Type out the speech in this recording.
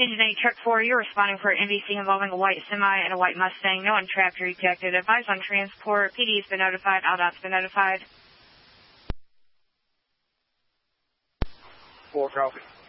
Engine 8, Truck 4, you're responding for an NBC involving a white semi and a white Mustang. No one trapped or ejected. Advise on transport. PD's been notified. LDOT's been notified. 4 copy.